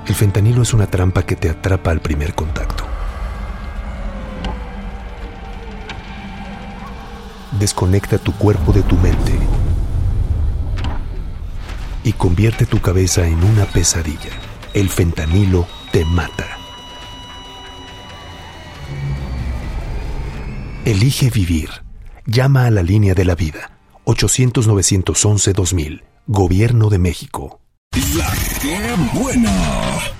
El fentanilo es una trampa que te atrapa al primer contacto. Desconecta tu cuerpo de tu mente y convierte tu cabeza en una pesadilla. El fentanilo te mata. Elige vivir. Llama a la línea de la vida. 800-911-2000. Gobierno de México. La que buena.